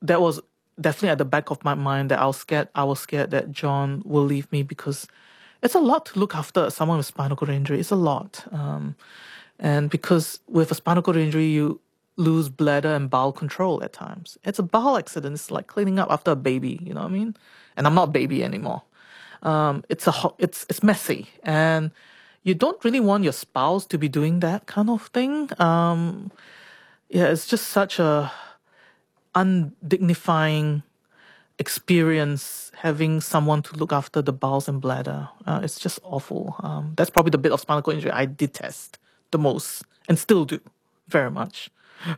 that was definitely at the back of my mind that I was scared that John will leave me because it's a lot to look after someone with spinal cord injury. It's a lot. And because with a spinal cord injury, you lose bladder and bowel control at times. It's a bowel accident. It's like cleaning up after a baby, you know what I mean? And I'm not a baby anymore. It's messy, and you don't really want your spouse to be doing that kind of thing. It's just such a undignifying experience having someone to look after the bowels and bladder. It's just awful. That's probably the bit of spinal cord injury I detest the most, and still do very much.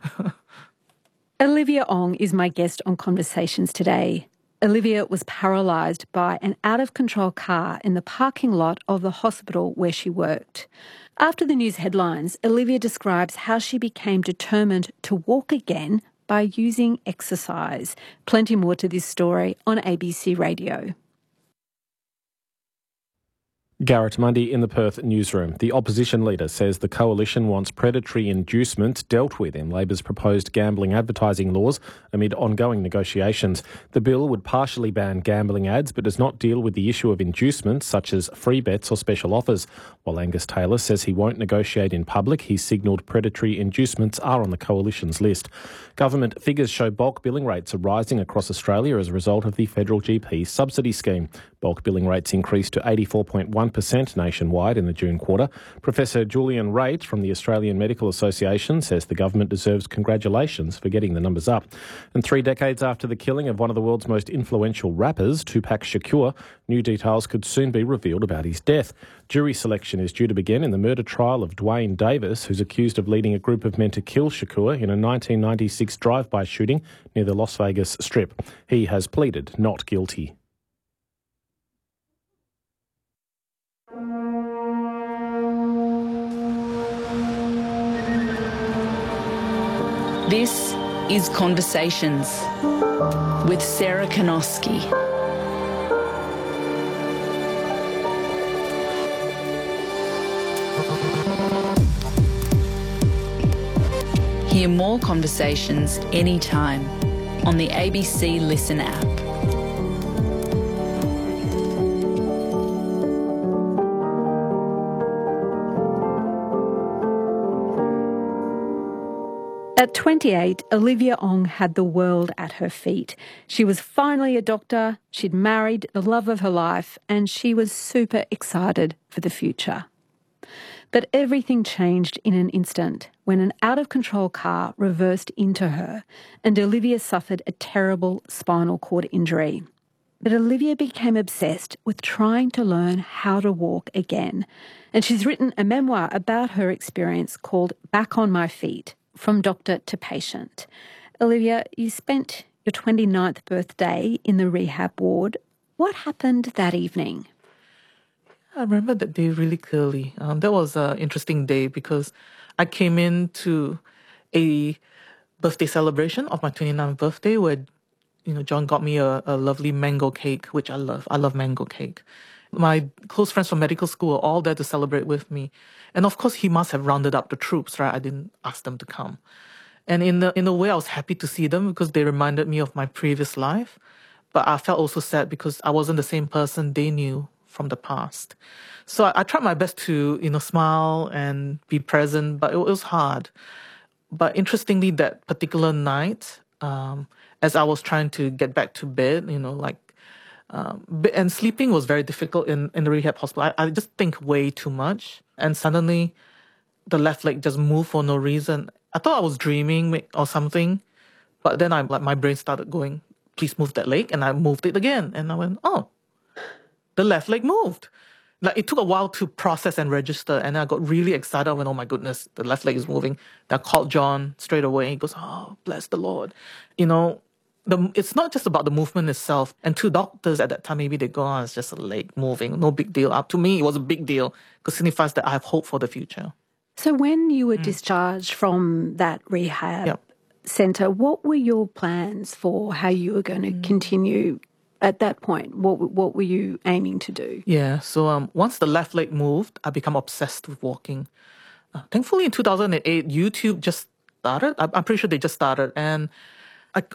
Olivia Ong is my guest on Conversations today. Olivia was paralysed by an out-of-control car in the parking lot of the hospital where she worked. After the news headlines, Olivia describes how she became determined to walk again by using exercise. Plenty more to this story on ABC Radio. Garrett Mundy in the Perth newsroom. The opposition leader says the coalition wants predatory inducement dealt with in Labor's proposed gambling advertising laws amid ongoing negotiations. The bill would partially ban gambling ads but does not deal with the issue of inducements such as free bets or special offers. While Angus Taylor says he won't negotiate in public, he's signalled predatory inducements are on the coalition's list. Government figures show bulk billing rates are rising across Australia as a result of the federal GP subsidy scheme. Bulk billing rates increased to 84.1% nationwide in the June quarter. Professor Julian Raitt from the Australian Medical Association says the government deserves congratulations for getting the numbers up. And 3 decades after the killing of one of the world's most influential rappers, Tupac Shakur, new details could soon be revealed about his death. Jury selection is due to begin in the murder trial of Dwayne Davis, who's accused of leading a group of men to kill Shakur in a 1996 drive-by shooting near the Las Vegas Strip. He has pleaded not guilty. This is Conversations with Sarah Kanoski. Hear more conversations anytime on the ABC Listen app. At 28, Olivia Ong had the world at her feet. She was finally a doctor, she'd married the love of her life, and she was super excited for the future. But everything changed in an instant when an out-of-control car reversed into her and Olivia suffered a terrible spinal cord injury. But Olivia became obsessed with trying to learn how to walk again. And she's written a memoir about her experience called Back on My Feet, From Doctor to Patient. Olivia, you spent your 29th birthday in the rehab ward. What happened that evening? I remember that day really clearly. That was an interesting day because I came into a birthday celebration of my 29th birthday where, John got me a lovely mango cake, which I love. I love mango cake. My close friends from medical school were all there to celebrate with me. And of course, he must have rounded up the troops, right? I didn't ask them to come. And in a way, I was happy to see them because they reminded me of my previous life. But I felt also sad because I wasn't the same person they knew from the past. So I tried my best to, smile and be present, but it was hard. But interestingly, that particular night, as I was trying to get back to bed, and sleeping was very difficult in the rehab hospital. I just think way too much. And suddenly, the left leg just moved for no reason. I thought I was dreaming or something. But then my brain started going, please move that leg. And I moved it again. And I went, oh, the left leg moved. It took a while to process and register. And I got really excited. I went, oh my goodness, the left leg is moving. Then I called John straight away. He goes, oh, bless the Lord. It's not just about the movement itself. And to doctors at that time, maybe they go, oh, it's just a leg moving. No big deal. To me, it was a big deal because it signifies that I have hope for the future. So when you were discharged from that rehab centre, what were your plans for how you were going to continue at that point? What were you aiming to do? Yeah, so once the left leg moved, I became obsessed with walking. Thankfully, in 2008, YouTube just started. I'm pretty sure they just started. And